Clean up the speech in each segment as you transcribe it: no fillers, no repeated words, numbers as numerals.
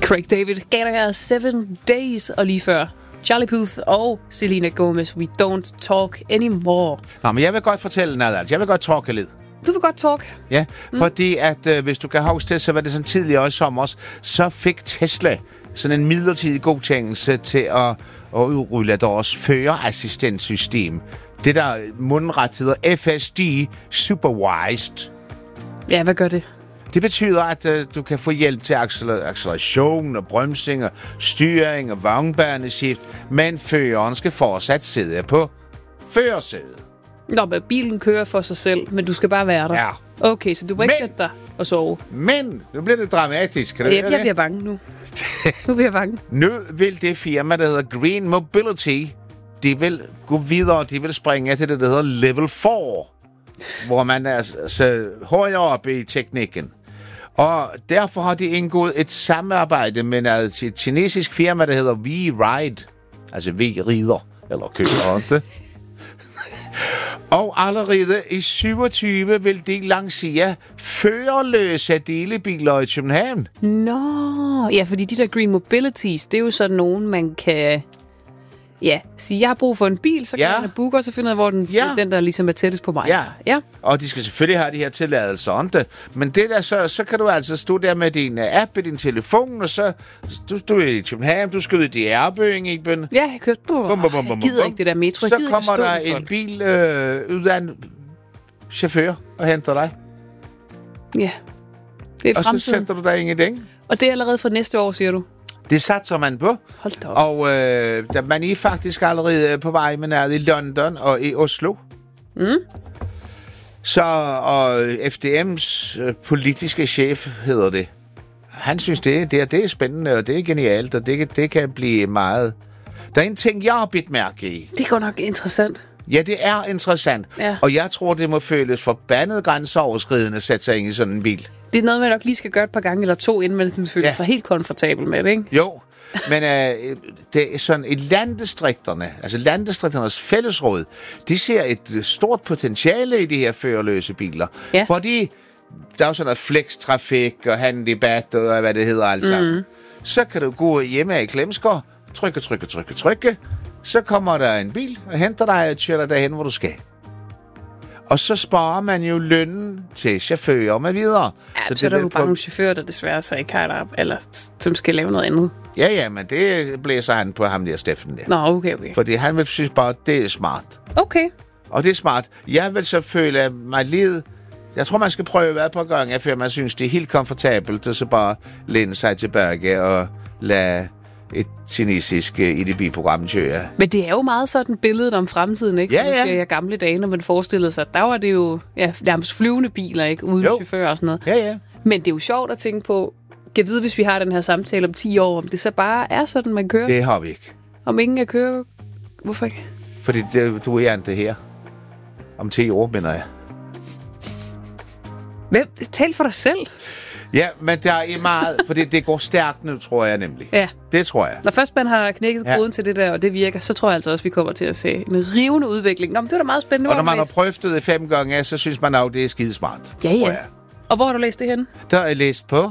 Craig David gav dig her 7 Days, og lige før Charlie Puth og Selena Gomez, We Don't Talk Anymore. Nå, men jeg vil godt fortælle noget. Altså. Jeg vil godt talke lidt. Du vil godt talk? Ja, fordi at hvis du kan huske det, så var det sådan tidligere i sommer, så fik Tesla sådan en midlertidig godkendelse til at udrulle deres førerassistentsystem. Det der mundret hedder FSD Supervised. Ja, hvad gør det? Det betyder, at du kan få hjælp til acceleration og bremsing og styring og vognbaneskift, men føreren skal fortsat sidde på førersædet. Nå, men bilen kører for sig selv, men du skal bare være der. Ja. Okay, så du må ikke sætte dig og sove. Men nu bliver det dramatisk. Kan du høre det? Jeg bliver bange nu. Nu bliver jeg bange. Nu vil det firma, der hedder Green Mobility, de vil gå videre. De vil springe til det, der hedder Level 4, hvor man er så højere op i teknikken. Og derfor har de indgået et samarbejde med et kinesisk firma, der hedder V-Ride. Altså V-rider, eller køber ikke. Og allerede i 27 vil de lancere førerløse delebiler i København. Nå, ja, fordi de der Green Mobilities, det er jo sådan nogen, man kan... Ja, sige, jeg har brug for en bil, så kan jeg booke, og så finder jeg, hvor den der ligesom er tættest på mig. Ja. Og de skal selvfølgelig have de her tilladelser. Men det der, så kan du altså stå der med din app i din telefon, og så du er i København, du skal ud i DR-bøgen, ikke? Ja, jeg kørte. Jeg gider ikke det der metro. Så kommer der en bil ud af en chauffør og henter dig. Ja, det er fremtiden. Og så sætter du dig ingenting. Og det er allerede for næste år, siger du? Det satser man på. Hold da op. Og man er faktisk allerede på vej med noget i London og i Oslo. Så, og FDM's politiske chef hedder det. Han synes, det er spændende, og det er genialt, og det kan blive meget... Der er en ting, jeg har bidt mærke i. Det går nok interessant. Ja, det er interessant. Ja. Og jeg tror, det må føles forbandet grænseoverskridende at sætte sig ind i sådan en bil. Det er noget, man nok lige skal gøre et par gange eller 2, inden man føler sig helt komfortabel med det, ikke? Jo, men det er sådan, i landdistrikterne, altså landdistrikternes fællesråd, de ser et stort potentiale i de her førerløse biler. Ja. Fordi der er jo sådan noget flextrafik og handicap og hvad det hedder altså. Så kan du gå hjemme i Klemsgård, trykke. Så kommer der en bil og henter dig og kører dig derhen, hvor du skal. Og så sparer man jo lønnen til chauffører med videre. Ja, så er der jo bare nogle chauffører, der desværre så ikke har det op, eller som skal lave noget andet. Ja, men det blæser han på ham der, Steffen der. Nå, okay. Fordi han vil synes bare, at det er smart. Okay. Og det er smart. Jeg vil så føle mig lidt... Jeg tror, man skal prøve et par gange, før man synes, det er helt komfortabelt, og så bare læne sig tilbage og lade et kinesisk EDB-program køre. Men det er jo meget sådan billedet om fremtiden, ikke? Ja. Ser jeg gamle dage, når man forestillede sig, der var det jo nærmest flyvende biler, ikke? Uden chauffør og sådan noget. Ja. Men det er jo sjovt at tænke på, kan vide, hvis vi har den her samtale om 10 år, om det så bare er sådan, man kører? Det har vi ikke. Om ingen kan køre? Hvorfor ikke? Fordi du er ikke her. Om 10 år, mener jeg. Tal for dig selv. Ja, men der er meget... Fordi det går stærkt nu, tror jeg nemlig. Ja. Det tror jeg. Når først man har knækket koden til det der, og det virker, så tror jeg altså også, vi kommer til at se en rivende udvikling. Nå, men det er da meget spændende. Og når man har prøvet det 5 gange, så synes man jo, det er skidesmart. Ja. Og hvor har du læst det henne? Der er læst på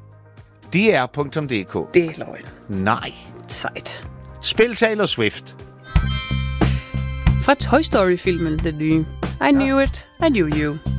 dr.dk. Det er løgn. Nej. Sejt. Spil Taylor Swift. Fra Toy Story-filmen, den nye. I knew it, I knew you.